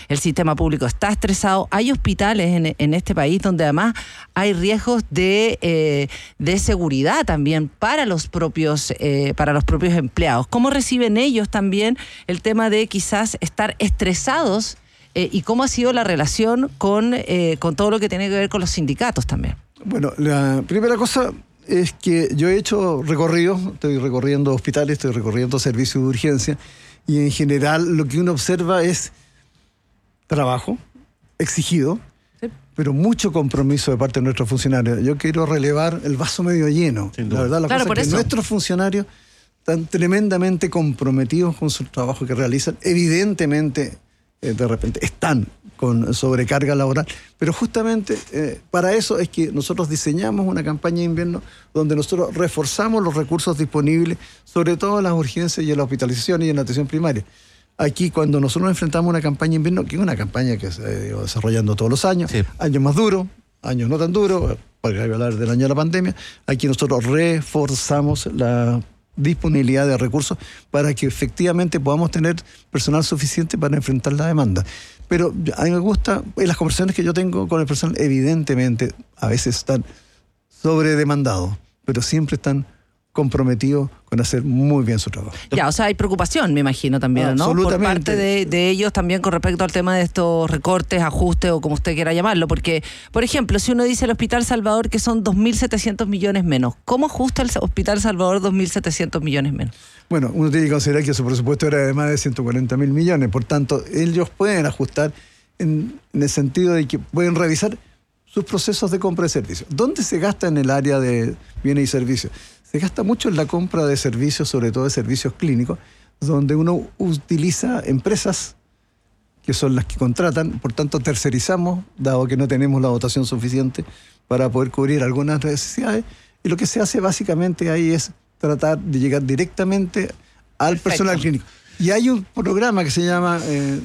el sistema público está estresado. Hay hospitales en este país donde además hay riesgos de seguridad también para los propios empleados. ¿Cómo reciben ellos también el tema de quizás estar estresados y cómo ha sido la relación con todo lo que tiene que ver con los sindicatos también? Bueno, la primera cosa es que yo he hecho recorridos, estoy recorriendo hospitales, estoy recorriendo servicios de urgencia, y en general lo que uno observa es trabajo exigido, sí, pero mucho compromiso de parte de nuestros funcionarios. Yo quiero relevar el vaso medio lleno. La verdad, la cosa es que nuestros funcionarios están tremendamente comprometidos con su trabajo que realizan. Evidentemente, de repente están con sobrecarga laboral, pero justamente para eso es que nosotros diseñamos una campaña de invierno donde nosotros reforzamos los recursos disponibles, sobre todo en las urgencias y en la hospitalización y en la atención primaria. Aquí, cuando nosotros enfrentamos una campaña de invierno, que es una campaña que se ha ido desarrollando todos los años, sí, años más duros, años no tan duros, podría hablar del año de la pandemia, aquí nosotros reforzamos la disponibilidad de recursos para que efectivamente podamos tener personal suficiente para enfrentar la demanda. Pero a mí me gusta, en las conversaciones que yo tengo con el personal, evidentemente a veces están sobredemandados, pero siempre están comprometidos con hacer muy bien su trabajo. Ya, o sea, hay preocupación, me imagino también, ¿no? Por parte de ellos también con respecto al tema de estos recortes, ajustes o como usted quiera llamarlo, porque, por ejemplo, si uno dice el Hospital Salvador que son 2.700 millones menos, ¿cómo ajusta el Hospital Salvador 2.700 millones menos? Bueno, uno tiene que considerar que su presupuesto era de más de 140.000 millones, por tanto, ellos pueden ajustar en el sentido de que pueden revisar sus procesos de compra de servicios. ¿Dónde se gasta en el área de bienes y servicios? Se gasta mucho en la compra de servicios, sobre todo de servicios clínicos, donde uno utiliza empresas que son las que contratan, por tanto tercerizamos, dado que no tenemos la dotación suficiente para poder cubrir algunas necesidades, y lo que se hace básicamente ahí es tratar de llegar directamente al personal clínico. Y hay un programa que se llama,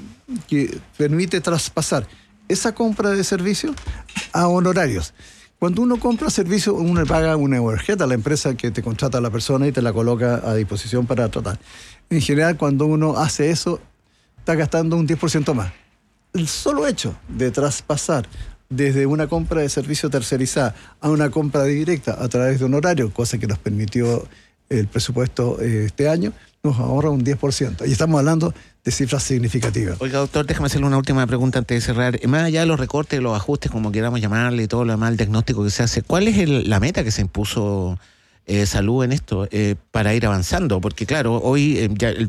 que permite traspasar esa compra de servicios a honorarios. Cuando uno compra servicios, uno le paga una overhead a la empresa que te contrata a la persona y te la coloca a disposición para tratar. En general, cuando uno hace eso, está gastando un 10% más. El solo hecho de traspasar desde una compra de servicio tercerizada a una compra directa a través de honorario, cosa que nos permitió el presupuesto este año, nos ahorra un 10%. Y estamos hablando de cifras significativas. Oiga, doctor, déjame hacerle una última pregunta antes de cerrar. Más allá de los recortes, los ajustes, como queramos llamarle, y todo lo demás, el diagnóstico que se hace, ¿cuál es la meta que se impuso Salud en esto para ir avanzando? Porque claro, hoy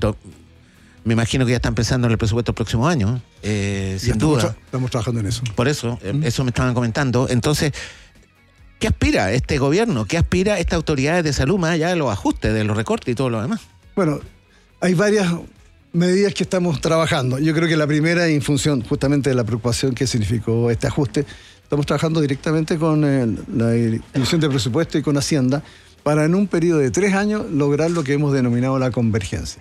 me imagino que ya están pensando en el presupuesto del próximo año, sin duda. Estamos trabajando en eso. Por eso, eso me estaban comentando. Entonces, ¿qué aspira este gobierno? ¿Qué aspira esta autoridad de salud más allá de los ajustes, de los recortes y todo lo demás? Bueno, hay varias medidas que estamos trabajando. Yo creo que la primera, en función justamente de la preocupación que significó este ajuste, estamos trabajando directamente con la Dirección de Presupuesto y con Hacienda para en un periodo de 3 años lograr lo que hemos denominado la convergencia.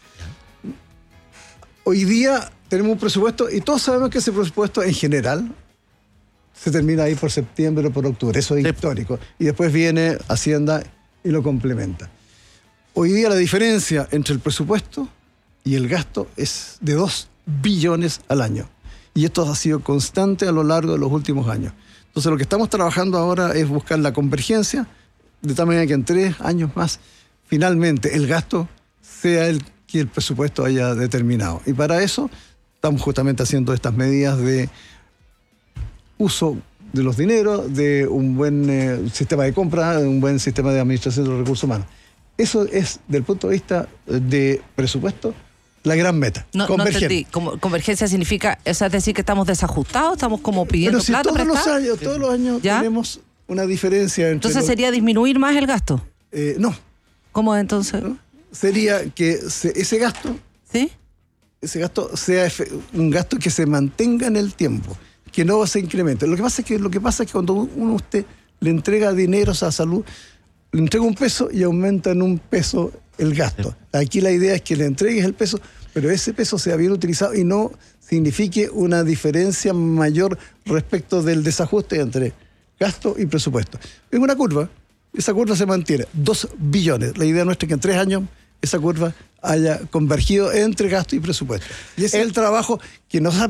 Hoy día tenemos un presupuesto y todos sabemos que ese presupuesto en general se termina ahí por septiembre o por octubre. Eso es histórico. Y después viene Hacienda y lo complementa. Hoy día la diferencia entre el presupuesto y el gasto es de 2 billones al año. Y esto ha sido constante a lo largo de los últimos años. Entonces lo que estamos trabajando ahora es buscar la convergencia, de tal manera que en 3 años más, finalmente el gasto sea el que el presupuesto haya determinado. Y para eso estamos justamente haciendo estas medidas de uso de los dineros, de un buen sistema de compra, de un buen sistema de administración de los recursos humanos. Eso es, desde el punto de vista de presupuesto, la gran meta. No entendí. Convergencia significa, es decir, que estamos desajustados, estamos como pidiendo plata prestada. Todos los años ¿ya? Tenemos una diferencia entre... Entonces sería disminuir más el gasto. No. ¿Cómo entonces? ¿No? Sería que ese gasto, ¿sí? Ese gasto sea un gasto que se mantenga en el tiempo, que no se incremente. Lo que pasa es que cuando usted le entrega dinero a salud, le entrega un peso y aumenta en un peso el gasto. Aquí la idea es que le entregues el peso, pero ese peso sea bien utilizado y no signifique una diferencia mayor respecto del desajuste entre gasto y presupuesto. Es una curva, esa curva se mantiene, 2 billones. La idea nuestra es que en 3 años esa curva haya convergido entre gasto y presupuesto. Y ese es el trabajo que nos ha